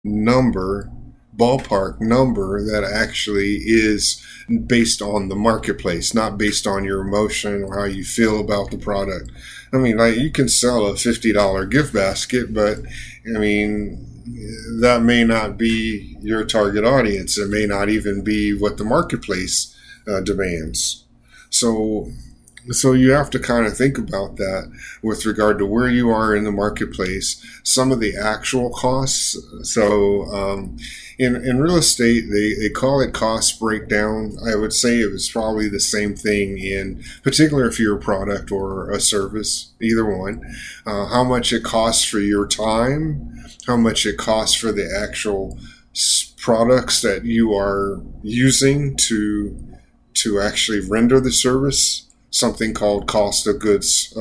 number, ballpark number that actually is based on the marketplace, not based on your emotion or how you feel about the product. I mean, like, you can sell a $50 gift basket, but I mean, that may not be your target audience. It may not even be what the marketplace demands. So you have to kind of think about that with regard to where you are in the marketplace, some of the actual costs. So in real estate, they call it cost breakdown. I would say it was probably the same thing in particular if you're a product or a service, either one. How much it costs for your time, how much it costs for the actual products that you are using to actually render the service. Something called cost of goods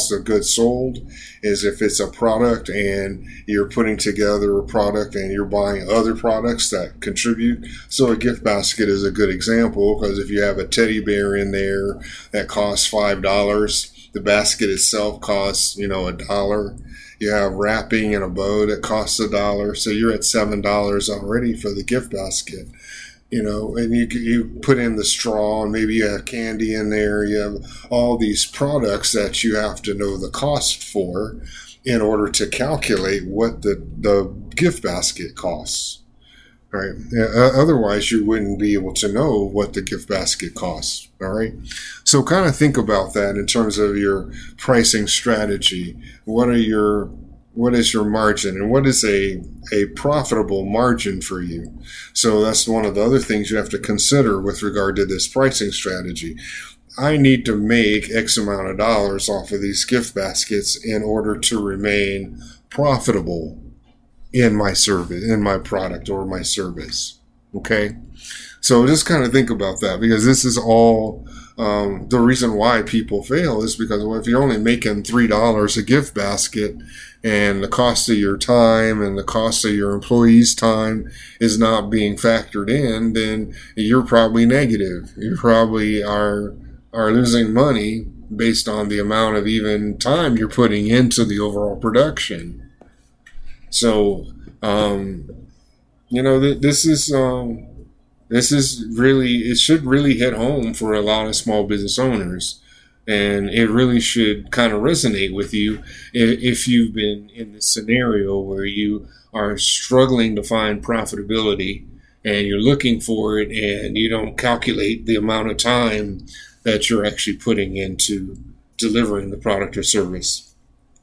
sold is if it's a product and you're putting together a product and you're buying other products that contribute. So a gift basket is a good example, because if you have a teddy bear in there that costs $5, the basket itself costs, $1. You have wrapping and a bow that costs $1. So you're at $7 already for the gift basket. And you put in the straw, and maybe you have candy in there. You have all these products that you have to know the cost for in order to calculate what the gift basket costs. Right? Otherwise, you wouldn't be able to know what the gift basket costs. All right. So kind of think about that in terms of your pricing strategy. What is your margin, and what is a profitable margin for you? So that's one of the other things you have to consider with regard to this pricing strategy. I need to make X amount of dollars off of these gift baskets in order to remain profitable in my service, in my product or my service. Okay. So just kind of think about that, because this is all the reason why people fail is because, well, if you're only making $3 a gift basket and the cost of your time and the cost of your employees' time is not being factored in, then you're probably negative. You probably are losing money based on the amount of even time you're putting into the overall production. So, this is really, it should really hit home for a lot of small business owners. And it really should kind of resonate with you if you've been in this scenario where you are struggling to find profitability and you're looking for it and you don't calculate the amount of time that you're actually putting into delivering the product or service.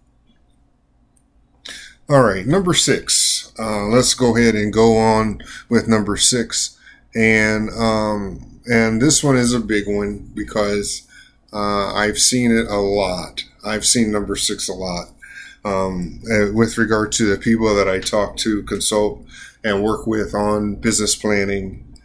All right, number 6. Let's go ahead and go on with number 6. And this one is a big one because I've seen it a lot. I've seen number 6 a lot. With regard to the people that I talk to, consult, and work with on business planning,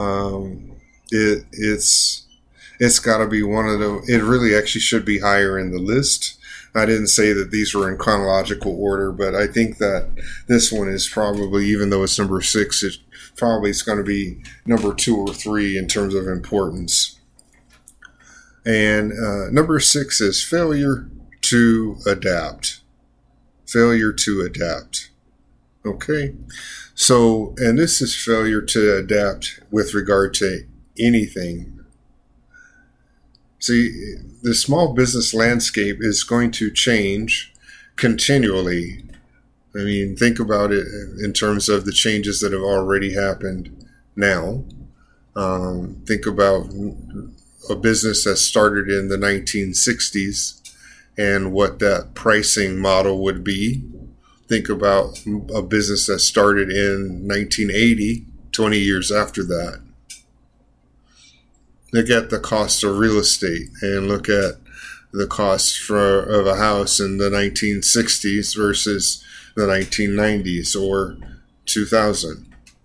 it's got to be one of the. It really actually should be higher in the list. I didn't say that these were in chronological order, but I think that this one is probably, even though it's number 6, it probably is going to be number 2 or 3 in terms of importance. And number 6 is failure to adapt. Failure to adapt. Okay. So, and this is failure to adapt with regard to anything. See, the small business landscape is going to change continually. I mean, think about it in terms of the changes that have already happened now. Think about a business that started in the 1960s and what that pricing model would be. Think about a business that started in 1980, 20 years after that. Look at the cost of real estate and look at the cost of a house in the 1960s versus the 1990s or 2000,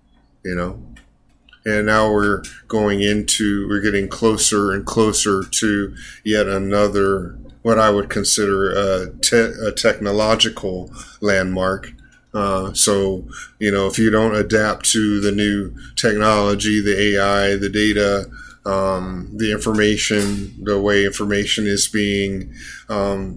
And now we're getting closer and closer to yet another, what I would consider a technological landmark. So, if you don't adapt to the new technology, the AI, the data, the information, the way information is being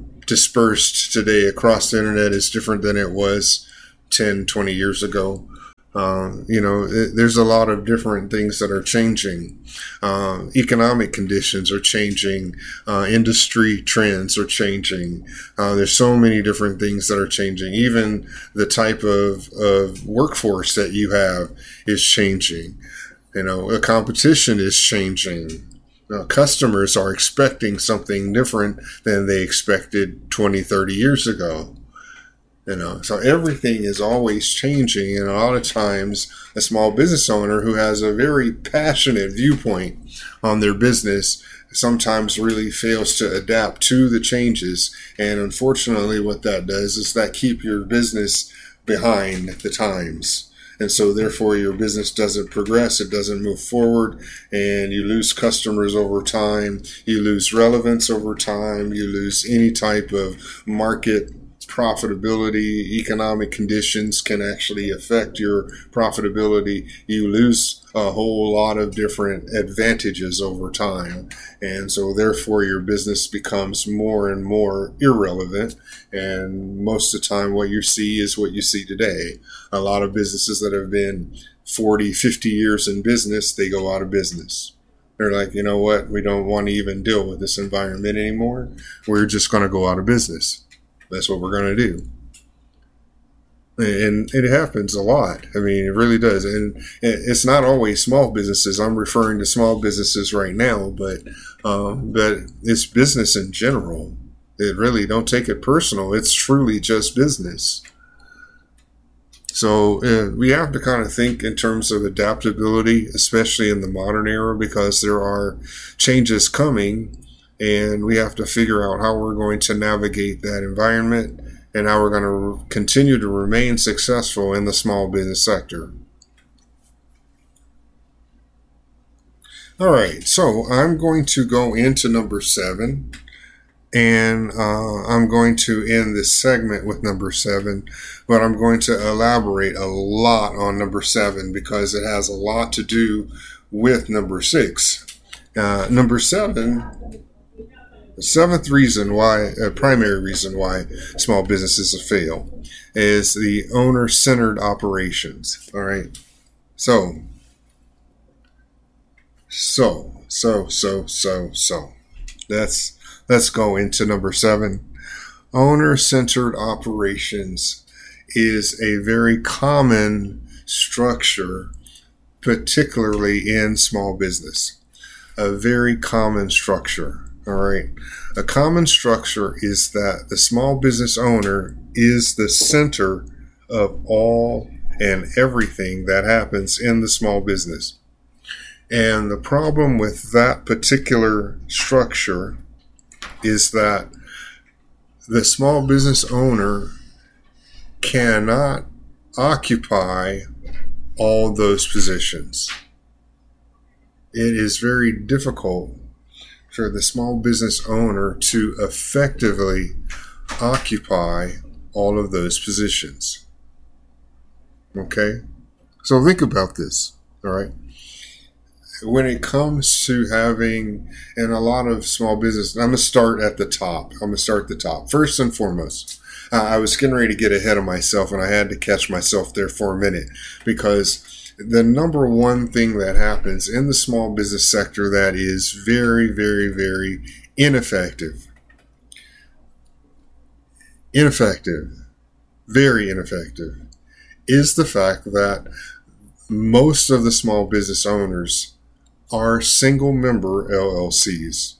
dispersed today across the internet is different than it was 10, 20 years ago. There's a lot of different things that are changing. Economic conditions are changing. Industry trends are changing. There's so many different things that are changing. Even the type of workforce that you have is changing. The competition is changing. Customers are expecting something different than they expected 20, 30 years ago. So everything is always changing, and a lot of times a small business owner who has a very passionate viewpoint on their business sometimes really fails to adapt to the changes. And unfortunately, what that does is that keep your business behind the times. And so therefore your business doesn't progress, it doesn't move forward, and you lose customers over time, you lose relevance over time, you lose any type of market profitability. Economic conditions can actually affect your profitability. You lose a whole lot of different advantages over time. And so therefore your business becomes more and more irrelevant. And most of the time what you see is what you see today. A lot of businesses that have been 40, 50 years in business, they go out of business. They're like, you know what? We don't want to even deal with this environment anymore. We're just going to go out of business. That's what we're going to do. And it happens a lot. I mean, it really does. And it's not always small businesses. I'm referring to small businesses right now, but it's business in general. It really, don't take it personal. It's truly just business. So we have to kind of think in terms of adaptability, especially in the modern era, because there are changes coming. And we have to figure out how we're going to navigate that environment and how we're going to continue to remain successful in the small business sector. All right, so I'm going to go into number 7, and I'm going to end this segment with number 7, but I'm going to elaborate a lot on number 7 because it has a lot to do with number 6. Number 7... The seventh reason why, primary reason why small businesses fail is the owner-centered operations. All right. So. Let's go into number 7. Owner-centered operations is a very common structure, particularly in small business. A very common structure. All right. A common structure is that the small business owner is the center of all and everything that happens in the small business. And the problem with that particular structure is that the small business owner cannot occupy all those positions. It is very difficult for the small business owner to effectively occupy all of those positions. Okay? So think about this, all right? When it comes to having, and a lot of small business, I'm going to start at the top. First and foremost, I was getting ready to get ahead of myself, and I had to catch myself there for a minute, because the number one thing that happens in the small business sector that is very, very, very ineffective, very ineffective, is the fact that most of the small business owners are single member LLCs.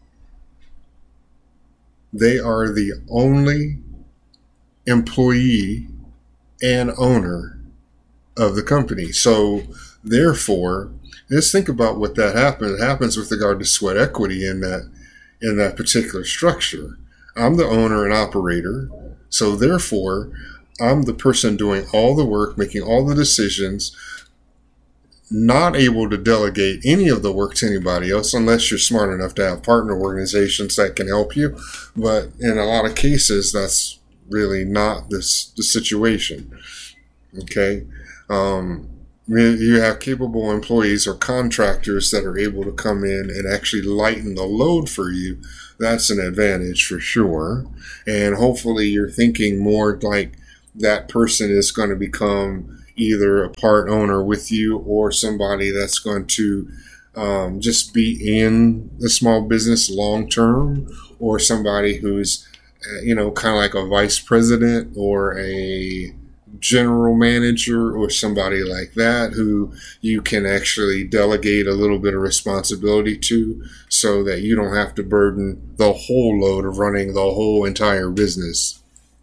They are the only employee and owner of the company. So therefore, just think about what that happens. It happens with regard to sweat equity in that particular structure. I'm the owner and operator. So therefore, I'm the person doing all the work, making all the decisions, not able to delegate any of the work to anybody else unless you're smart enough to have partner organizations that can help you. But in a lot of cases, that's really not the situation. Okay. You have capable employees or contractors that are able to come in and actually lighten the load for you. That's an advantage for sure. And hopefully you're thinking more like that person is going to become either a part owner with you or somebody that's going to just be in the small business long term, or somebody who's, kind of like a vice president or a general manager or somebody like that who you can actually delegate a little bit of responsibility to, so that you don't have to burden the whole load of running the whole entire business.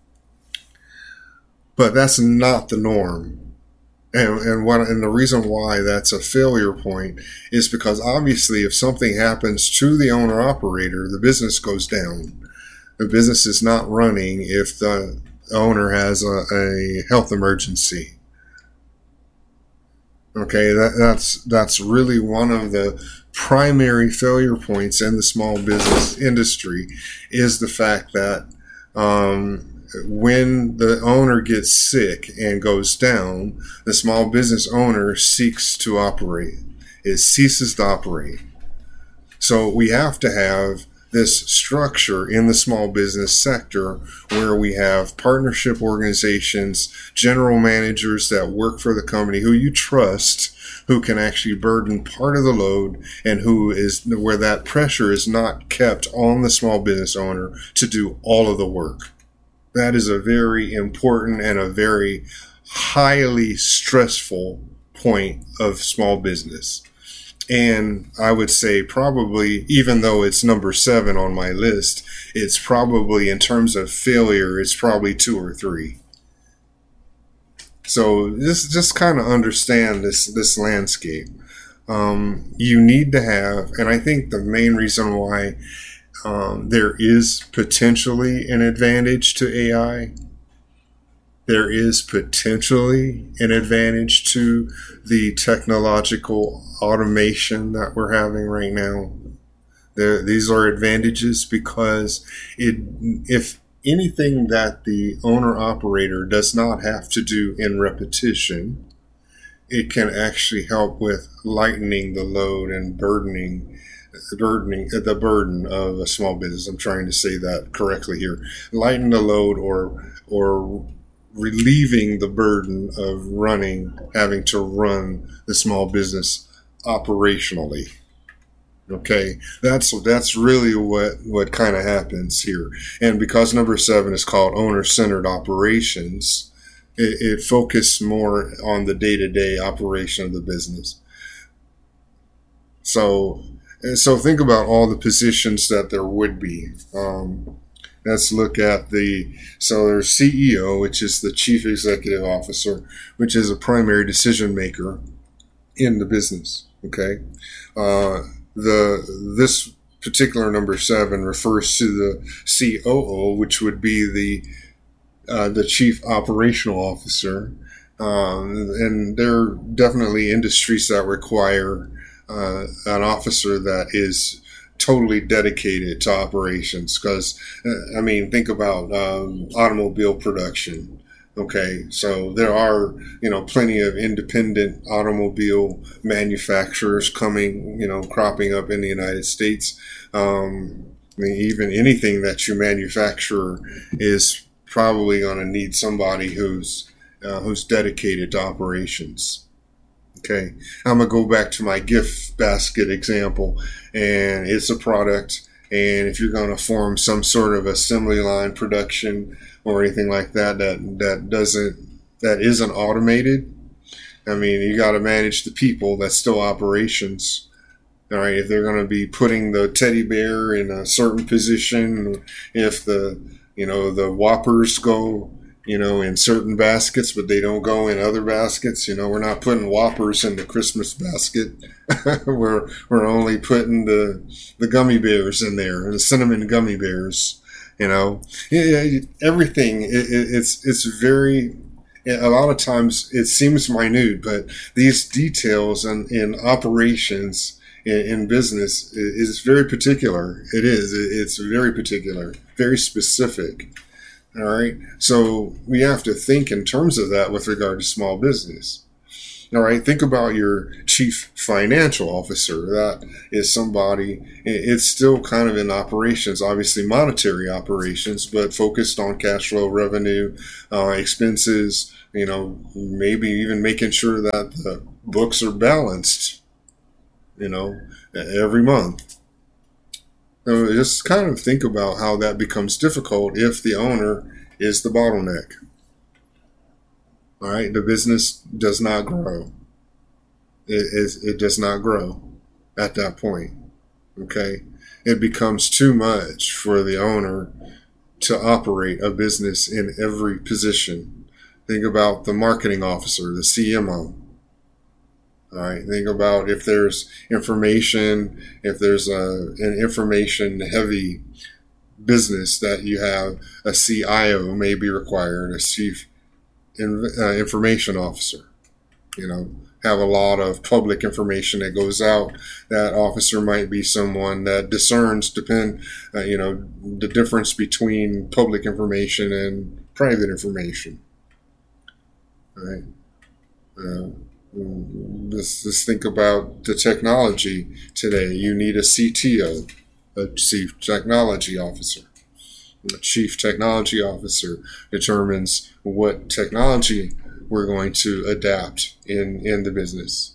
But that's not the norm. And the reason why that's a failure point is because obviously if something happens to the owner operator, the business goes down. The business is not running if the owner has a health emergency. Okay, that's really one of the primary failure points in the small business industry, is the fact that when the owner gets sick and goes down, the small business owner ceases to operate. It ceases to operate. So we have to have this structure in the small business sector where we have partnership organizations, general managers that work for the company who you trust, who can actually burden part of the load, and where that pressure is not kept on the small business owner to do all of the work. That is a very important and a very highly stressful point of small business. And I would say probably, even though it's number 7 on my list, it's probably, in terms of failure, it's probably 2 or 3. So just kind of understand this landscape. You need to have, and I think the main reason why there is potentially an advantage to AI. There is potentially an advantage to the technological automation that we're having right now. These are advantages because if anything that the owner-operator does not have to do in repetition, it can actually help with lightening the load and burdening the burden of a small business. I'm trying to say that correctly here. Lighten the load or relieving the burden of having to run the small business operationally. Okay, that's really what kind of happens here. And because number 7 is called owner-centered operations, it focused more on the day-to-day operation of the business. So think about all the positions that there would be. Let's look at there's CEO, which is the Chief Executive Officer, which is a primary decision maker in the business. Okay, this particular number 7 refers to the COO, which would be the Chief Operational Officer, and there are definitely industries that require an officer that is totally dedicated to operations. Because, think about automobile production. Okay, so there are, plenty of independent automobile manufacturers cropping up in the United States. Even anything that you manufacture is probably going to need somebody who's dedicated to operations. Okay, I'm going to go back to my gift basket example, and it's a product, and if you're going to form some sort of assembly line production or anything like that isn't automated, you got to manage the people. That's still operations. All right, if they're going to be putting the teddy bear in a certain position, if the Whoppers go in certain baskets, but they don't go in other baskets. We're not putting Whoppers in the Christmas basket. we're only putting the gummy bears in there, the cinnamon gummy bears. Everything. It's very. A lot of times it seems minute, but these details in operations in business is very particular. It is. It's very particular, very specific. All right. So we have to think in terms of that with regard to small business. All right, think about your chief financial officer. That is somebody, it's still kind of in operations, obviously monetary operations, but focused on cash flow, revenue, expenses, maybe even making sure that the books are balanced, every month. So just kind of think about how that becomes difficult if the owner is the bottleneck. All right, the business does not grow. It does not grow at that point. Okay, it becomes too much for the owner to operate a business in every position. Think about the marketing officer, the CMO. All right, think about if there's information, if there's an information heavy business that you have, a CIO may be required, a chief information officer, have a lot of public information that goes out. That officer might be someone that discerns, the difference between public information and private information. All right. Let's think about the technology today. You need a CTO, a chief technology officer. The chief technology officer determines what technology we're going to adapt in the business.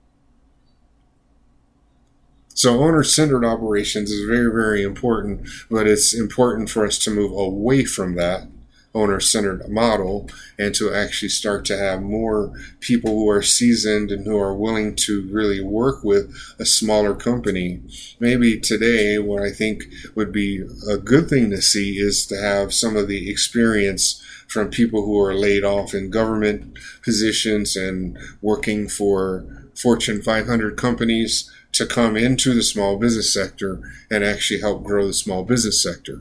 So owner-centered operations is very, very important, but it's important for us to move away from that owner-centered model and to actually start to have more people who are seasoned and who are willing to really work with a smaller company. Maybe today what I think would be a good thing to see is to have some of the experience from people who are laid off in government positions and working for Fortune 500 companies to come into the small business sector and actually help grow the small business sector.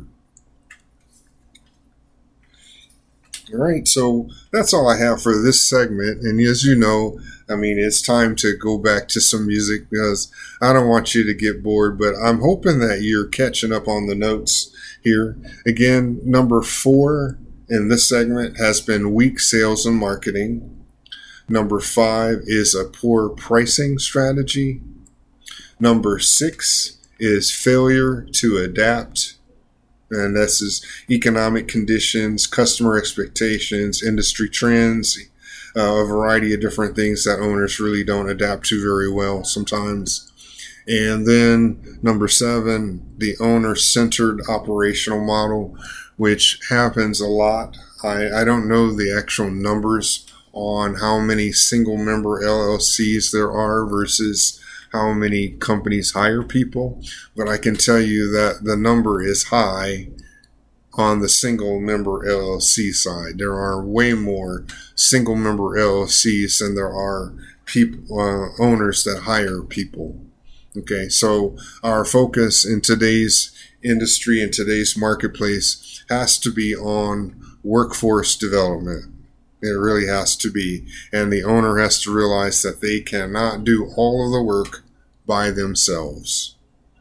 All right, so that's all I have for this segment. And as you know, it's time to go back to some music because I don't want you to get bored, but I'm hoping that you're catching up on the notes here. Again, number 4 in this segment has been weak sales and marketing. Number 5 is a poor pricing strategy. Number 6 is failure to adapt. And this is economic conditions, customer expectations, industry trends, a variety of different things that owners really don't adapt to very well sometimes. And then number 7, the owner-centered operational model, which happens a lot. I don't know the actual numbers on how many single-member LLCs there are versus how many companies hire people, but I can tell you that the number is high on the single member LLC side. There are way more single member LLCs than there are people, owners that hire people. Okay, so our focus in today's industry and today's marketplace has to be on workforce development. It really has to be. And the owner has to realize that they cannot do all of the work by themselves.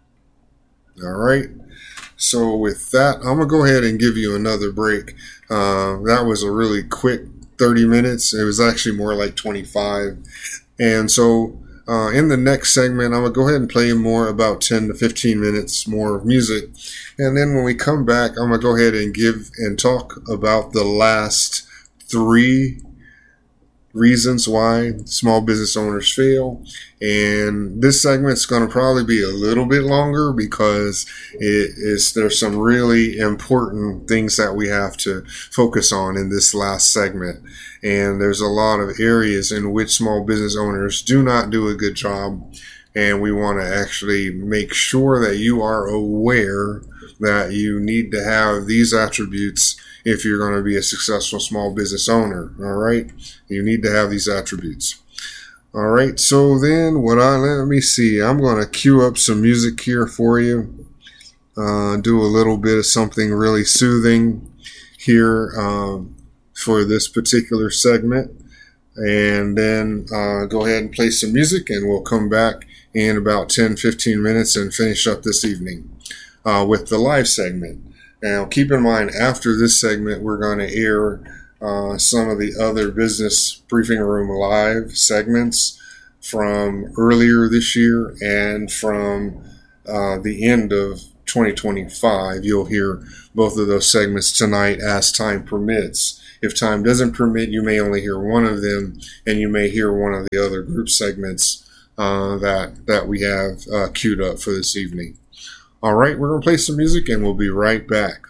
All right. So with that, I'm going to go ahead and give you another break. That was a really quick 30 minutes. It was actually more like 25. And so in the next segment, I'm going to go ahead and play more about 10 to 15 minutes more of music. And then when we come back, I'm going to go ahead and give and talk about the last 3 reasons why small business owners fail. And this segment's going to probably be a little bit longer because there's some really important things that we have to focus on in this last segment. And there's a lot of areas in which small business owners do not do a good job. And we want to actually make sure that you are aware that you need to have these attributes if you're going to be a successful small business owner. All right. You need to have these attributes. All right. So then let me see. I'm going to cue up some music here for you. Do a little bit of something really soothing here for this particular segment. And then go ahead and play some music and we'll come back in about 10-15 minutes and finish up this evening with the live segment. Now, keep in mind, after this segment, we're going to air some of the other Business Briefing Room Live segments from earlier this year and from the end of 2025. You'll hear both of those segments tonight as time permits. If time doesn't permit, you may only hear one of them, and you may hear one of the other group segments that we have queued up for this evening. All right, we're going to play some music, and we'll be right back.